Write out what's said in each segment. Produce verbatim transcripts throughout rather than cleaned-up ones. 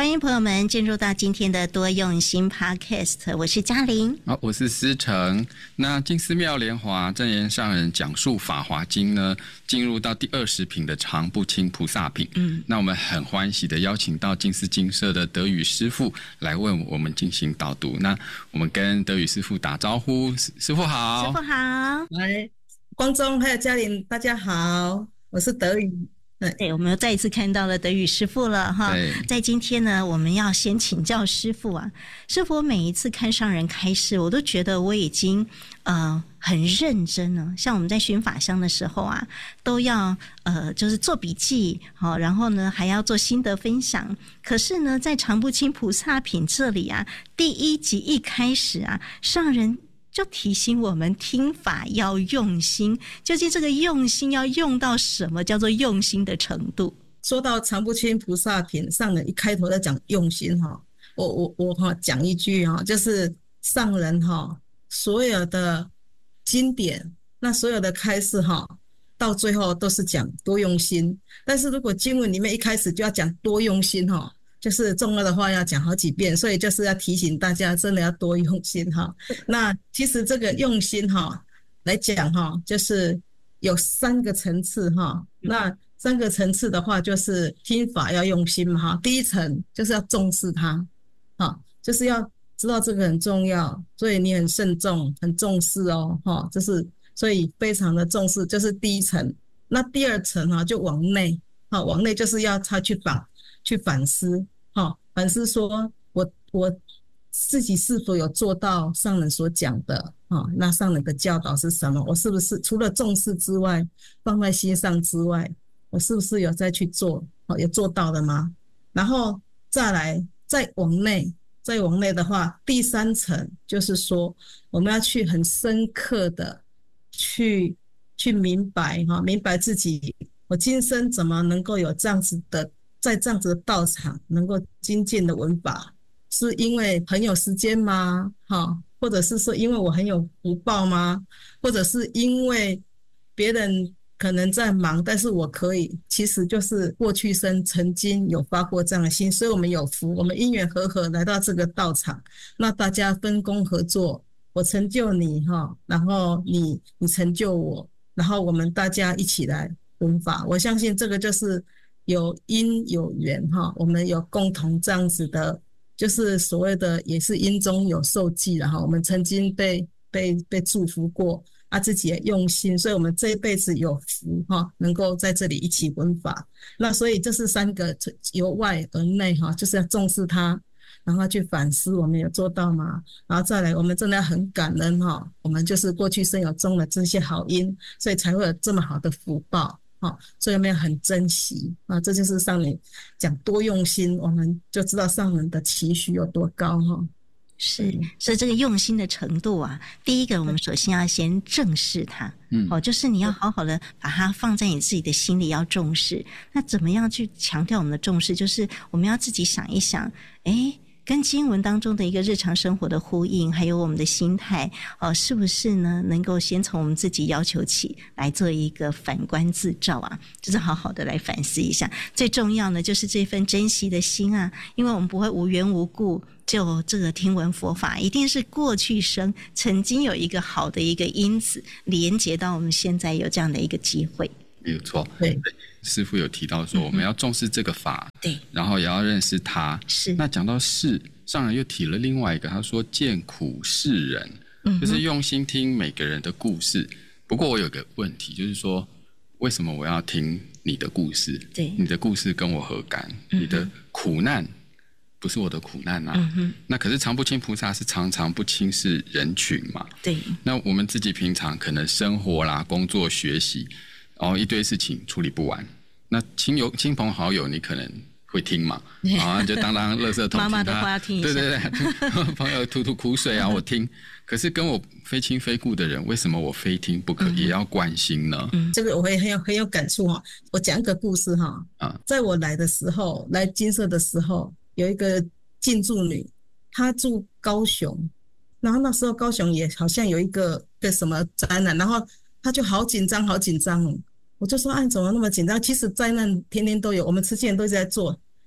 欢迎朋友们进入到今天的多用心 Podcast， 我是嘉玲， 好，我是思成。那金丝妙莲华正言上人讲述法华经呢，进入到第二十品的常不轻菩萨品。嗯，那我们很欢喜的邀请到金丝精舍的德语师父来为我们进行导读。那我们跟德语师父打招呼，师父好。 师父好。 来，观众还有嘉玲，大家好，我是德语。 对，我们又再一次看到了德语师父了哈。在今天呢，我们要先请教师父啊。师父，我每一次看上人开示，我都觉得我已经呃很认真了。像我们在熏法香的时候啊，都要呃就是做笔记，好，然后呢还要做心得分享。可是呢，在常不轻菩萨品这里啊，第一集一开始啊，上人就提醒我们听法要用心，究竟这个用心要用到什么叫做用心的程度？ 说到常不轻菩萨品，上人一开头在讲用心哈，我我我哈讲一句哈，就是上人哈所有的经典，那所有的开示哈，到最后都是讲多用心。但是如果经文里面一开始就要讲多用心哈，就是重要的话要讲好几遍，所以就是要提醒大家真的要多用心哈。那其实这个用心哈来讲哈，就是有三个层次哈。那三个层次的话，就是听法要用心嘛哈。第一层就是要重视它，哈，就是要知道这个很重要，所以你很慎重、很重视哦，哈，就是所以非常的重视，就是第一层。那第二层哈就往内，哈，往内就是要他去反去反思。好，反思说我我自己是否有做到上人所讲的啊？那上人的教导是什么？我是不是除了重视之外，放在心上之外，我是不是有再去做？哦，有做到的吗？然后再来再往内，再往内的话，第三层就是说，我们要去很深刻的去去明白哈，明白自己我今生怎么能够有这样子的。在这样子的道场能够精进的闻法，是因为很有时间吗？哈，或者是说因为我很有福报吗？或者是因为别人可能在忙，但是我可以，其实就是过去生曾经有发过这样的心，所以我们有福，我们因缘和合来到这个道场，那大家分工合作，我成就你哈，然后你你成就我，然后我们大家一起来闻法，我相信这个就是有因有缘哈，我们有共同这样子的，就是所谓的也是因中有受记了哈。我们曾经被被被祝福过啊，自己也用心，所以我们这一辈子有福哈，能够在这里一起闻法。那所以这是三个由外而内哈，就是要重视它，然后去反思我们有做到吗？然后再来，我们真的很感恩哈，我们就是过去生有种了这些好因，所以才会有这么好的福报。哦，所以我们要很珍惜啊！这就是上人讲多用心，我们就知道上人的期许有多高哈。 是，所以这个用心的程度啊，第一个我们首先要先正视它，嗯，哦，就是你要好好的把它放在你自己的心里，要重视。那怎么样去强调我们的重视？就是我们要自己想一想，诶，跟经文当中的一个日常生活的呼应，还有我们的心态，呃，是不是呢？能够先从我们自己要求起来做一个反观自照啊，就是好好的来反思一下。最重要呢，就是这份珍惜的心啊，因为我们不会无缘无故就这个听闻佛法，一定是过去生曾经有一个好的一个因子连接到我们现在有这样的一个机会。 没有错，对，师父有提到说我们要重视这个法，对，然后也要认识它。是，那讲到事，上人又提了另外一个，他说见苦世人，嗯，就是用心听每个人的故事。不过我有个问题，就是说为什么我要听你的故事？对，你的故事跟我何干？嗯、你的苦难不是我的苦难啊。嗯、那可是常不轻菩萨是常常不轻视人群嘛？对，那我们自己平常可能生活啦、工作、学习。然后一堆事情处理不完，那亲友、亲朋好友，你可能会听嘛，啊，就当当垃圾桶， 妈妈的话要听一下， 对对对，朋友吐吐苦水啊，我听。可是跟我非亲非故的人，为什么我非听不可，嗯、也要关心呢？ 嗯，这个我会很有很有感触哈。我讲一个故事哈，啊，在我来的时候，来金舍的时候，有一个进驻女，她住高雄，然后那时候高雄也好像有一个个什么灾难，然后她就好紧张，好紧张。我就说，哎，怎么那么紧张？其实灾难天天都有，我们慈济人都一直在做，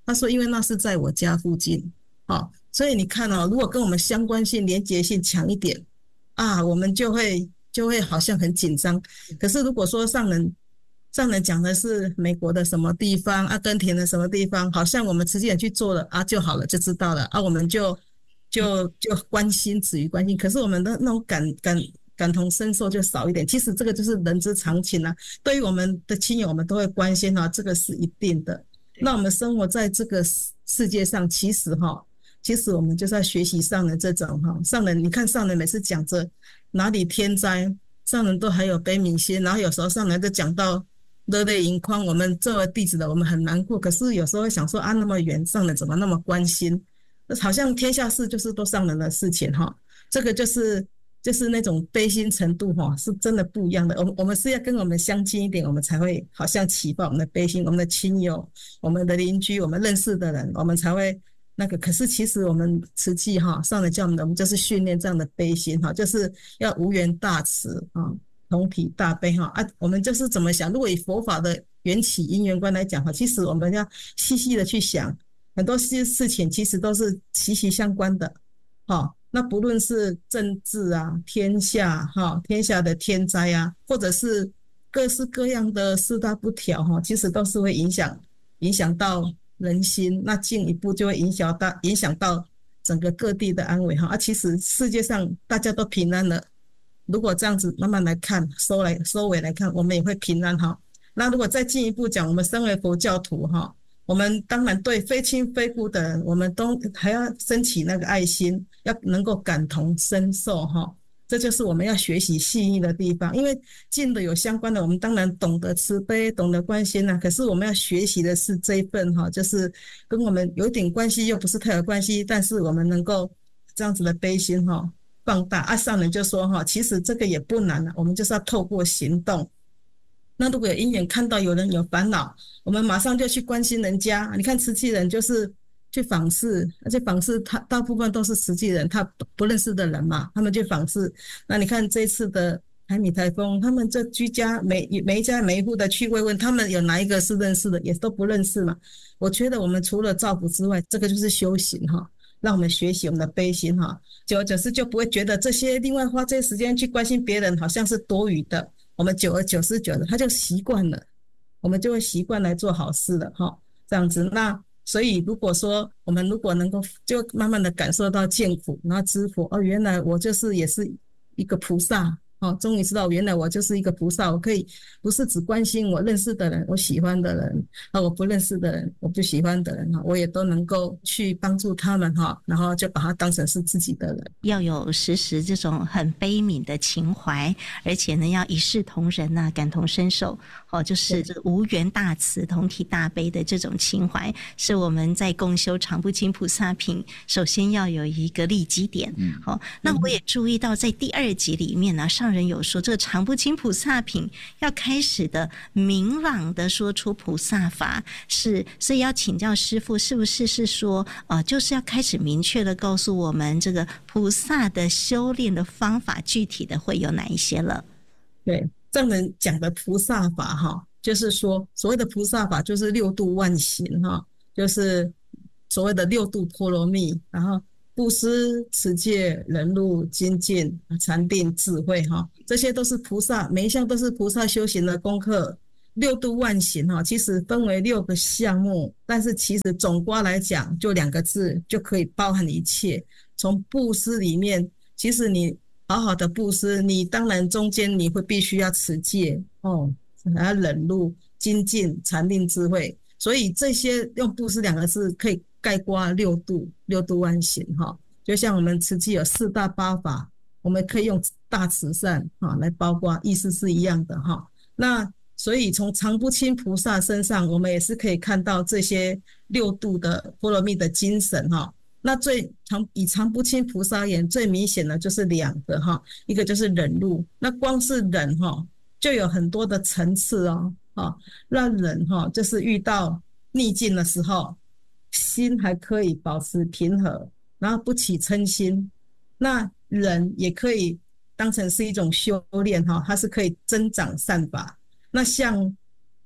他说因为那是在我家附近，哦，所以你看哦，如果跟我们相关性连结性强一点啊，我们就会就会好像很紧张。可是如果说上人上人讲的是美国的什么地方，阿根廷的什么地方，好像我们慈济人去做了啊就好了，就知道了啊，我们就就就关心止于关心。可是我们的那种感感感同身受就少一点。其实这个就是人之常情啊，对于我们的亲友我们都会关心啊，这个是一定的。那我们生活在这个世界上，其实哈，其实我们就是要学习上人这种哈，上人你看上人每次讲着哪里天灾，上人都还有悲悯心，然后有时候上人就讲到热泪盈眶，我们作为弟子的我们很难过，可是有时候会想说啊，那么远上人怎么那么关心，好像天下事就是都上人的事情哈，这个就是就是那种悲心程度哈，是真的不一样的。我们我们是要跟我们相近一点，我们才会好像启发我们的悲心，我们的亲友、我们的邻居、我们认识的人，我们才会那个。可是其实我们慈济哈，上人教我们的，我们就是训练这样的悲心哈，就是要无缘大慈啊，同体大悲哈啊。我们就是怎么想？如果以佛法的缘起因缘观来讲哈，其实我们要细细的去想，很多事情其实都是息息相关的哈。那不论是政治啊、天下哈、天下的天灾啊，或者是各式各样的四大不调哈，其实都是会影响影响到人心，那进一步就会影响到影响到整个各地的安危哈。啊，其实世界上大家都平安了，如果这样子慢慢来看，收来收尾来看，我们也会平安哈。那如果再进一步讲，我们身为佛教徒哈，我们当然对非亲非故的人，我们都还要升起那个爱心，要能够感同身受哈，这就是我们要学习细腻的地方。因为近的有相关的，我们当然懂得慈悲，懂得关心啊，可是我们要学习的是这一份哈，就是跟我们有点关系又不是太有关系，但是我们能够这样子的悲心哈放大啊。上人就说哈，其实这个也不难啊，我们就是要透过行动。那如果有因缘看到有人有烦恼，我们马上就去关心人家。你看慈济人就是去访视，而且访视他大部分都是慈济人，他不认识的人嘛，他们去访视。那你看这一次的台米台风，他们这居家每每一家每一户的去慰问，他们有哪一个是认识的，也都不认识嘛。我觉得我们除了造福之外，这个就是修行哈，让我们学习我们的悲心哈，久而久之就不会觉得这些另外花这些时间去关心别人好像是多余的。我们久而久之久的他就习惯了，我们就会习惯来做好事了哈，这样子。那所以如果说我们如果能够就慢慢的感受到见苦，然后知佛，哦，原来我就是也是一个菩萨哦，终于知道原来我就是一个菩萨，我可以不是只关心我认识的人，我喜欢的人啊，我不认识的人，我不喜欢的人哈，我也都能够去帮助他们哈，然后就把他当成是自己的人。 要有时时这种很悲悯的情怀，而且呢要一视同仁啊，感同身受哦，就是这个无缘大慈、同体大悲的这种情怀，是我们在共修常不轻菩萨品首先要有一个立基点。嗯，好、哦，那我也注意到在第二集里面呢、啊，上人有说这个常不轻菩萨品要开始的明朗的说出菩萨法，是所以要请教师父，是不是是说呃，就是要开始明确的告诉我们这个菩萨的修炼的方法，具体的会有哪一些了？ 对，上人讲的菩萨法哈，就是说所谓的菩萨法就是六度万行哈，就是所谓的六度波罗蜜，然后布施、持戒、忍辱、精进、禅定、智慧哈，这些都是菩萨，每一项都是菩萨修行的功课。六度万行哈，其实分为六个项目，但是其实总括来讲，就两个字就可以包含一切。从布施里面，其实你好好的布施，你当然中间你会必须要持戒哦，还要忍辱、精进、禅定、智慧，所以这些用布施两个字可以概括六度，六度万行哈。就像我们慈济有四大八法，我们可以用大慈善哈来包括，意思是一样的哈。那所以从常不轻菩萨身上，我们也是可以看到这些六度的波罗蜜的精神哈。那最常以常不轻菩萨而言，最明显的就是两个哈，一个就是忍辱。那光是忍哈，就有很多的层次哦，哈，让忍哈，就是遇到逆境的时候，心还可以保持平和，然后不起嗔心。那忍也可以当成是一种修炼哈，它是可以增长善法。那像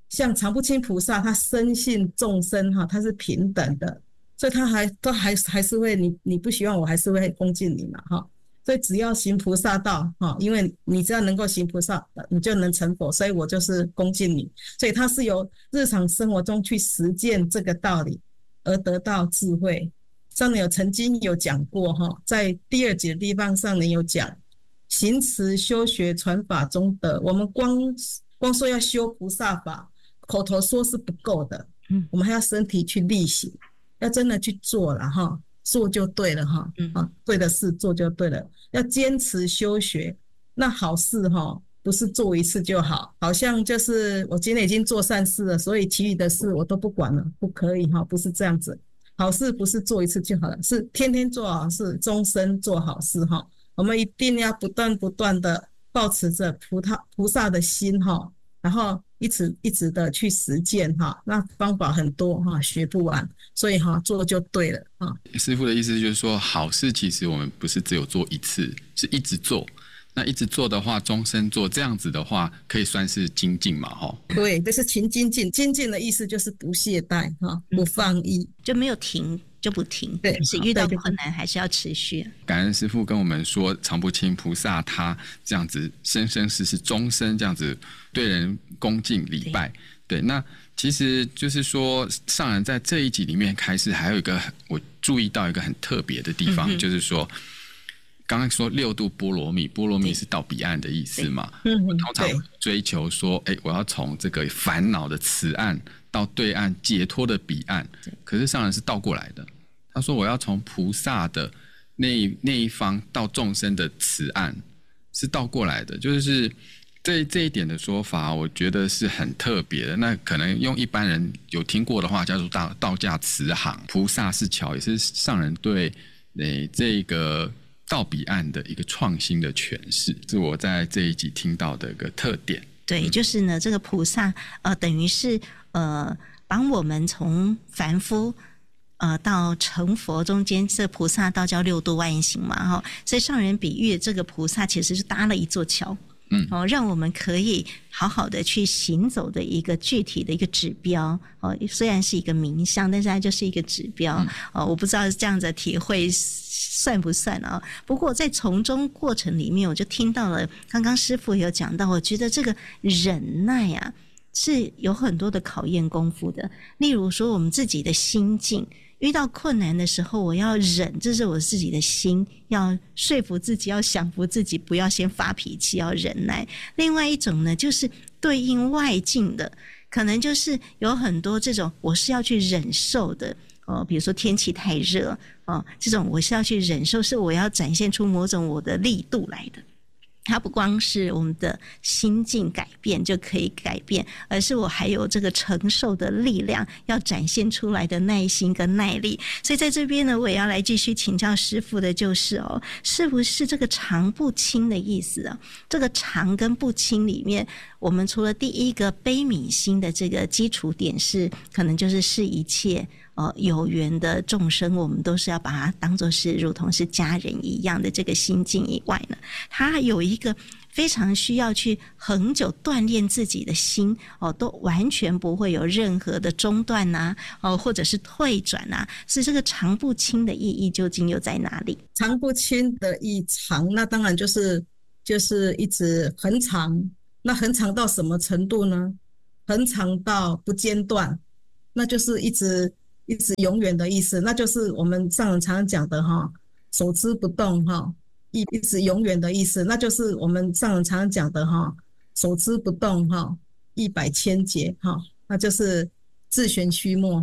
像常不轻菩萨，他深信众生哈，他是平等的，所以他还都还还是会你你不希望我还是会恭敬你嘛哈。所以只要行菩萨道哈，因为你只要能够行菩萨，你就能成佛，所以我就是恭敬你。所以他是由日常生活中去实践这个道理而得到智慧。上人有曾经有讲过哈，在第二节的地方上人有讲，行持修学传法中得，我们光光说要修菩萨法，口头说是不够的，嗯，我们还要身体去力行，要真的去做了哈，做就对了哈，嗯，啊，对的事做就对了，要坚持修学。那好事哈，不是做一次就好，好像就是我今天已经做善事了，所以其余的事我都不管了，不可以哈，不是这样子。好事不是做一次就好了，是天天做好事，终身做好事哈。我们一定要不断不断的抱持着菩萨菩萨的心哈，然后一直一直的去实践哈。那方法很多哈，学不完，所以哈做就对了啊。 师父的意思就是说，好事其实我们不是只有做一次，是一直做。那一直做的话，终身做，这样子的话，可以算是精进嘛？哈， 对，这是勤精进。精进的意思就是不懈怠哈，不放逸， 就没有停就不停，对，是遇到困难还是要持续。 感恩师父跟我们说，常不轻菩萨他这样子生生世世终身这样子对人恭敬礼拜。对，对，那其实就是说，上人在这一集里面开始还有一个我注意到一个很特别的地方，嗯，就是说。刚刚说六度波罗蜜，波罗蜜是到彼岸的意思嘛？我们通常追求说，哎，我要从这个烦恼的此岸到对岸解脱的彼岸。可是上人是倒过来的，他说我要从菩萨的那那一方到众生的此岸，是倒过来的。就是这这一点的说法，我觉得是很特别的。那可能用一般人有听过的话，叫做道道家慈航，菩萨是桥，也是上人对诶这个。到彼岸的一个创新的诠释，是我在这一集听到的一个特点。 对，就是呢，这个菩萨呃，等于是呃，把我们从凡夫呃到成佛中间，这菩萨道叫六度万行嘛，哈，所以上人比喻这个菩萨其实是搭了一座桥。嗯，哦，让我们可以好好的去行走的一个具体的一个指标哦，虽然是一个名相，但是它就是一个指标，嗯，哦，我不知道这样的体会算不算啊？不过在从中过程里面，我就听到了刚刚师父有讲到，我觉得这个忍耐啊是有很多的考验功夫的。例如说，我们自己的心境。遇到困难的时候，我要忍，这是我自己的心，要说服自己，要降服自己，不要先发脾气，要忍耐。另外一种呢，就是对应外境的，可能就是有很多这种我是要去忍受的，哦，比如说天气太热，哦，这种我是要去忍受，是我要展现出某种我的力度来的。它不光是我们的心境改变就可以改变，而是我还有这个承受的力量，要展现出来的耐心跟耐力。所以在这边呢，我也要来继续请教师父的就是哦，是不是这个常不轻的意思啊？这个常跟不轻里面，我们除了第一个悲悯心的这个基础点是，可能就是视一切呃，有缘的众生，我们都是要把它当作是如同是家人一样的这个心境以外呢，它有一个非常需要去恒久锻炼自己的心哦，都完全不会有任何的中断啊，哦，或者是退转啊。是这个常不轻的意义究竟又在哪里？ 常不轻的意常，那当然就是就是一直恒长。那恒长到什么程度呢？恒长到不间断，那就是一直。一直永远的意思，那就是我们上人常常讲的哈，守之不动哈，一一直永远的意思，那就是我们上人常常讲的哈，守之不动哈，一百千劫哈，那就是自旋虚没。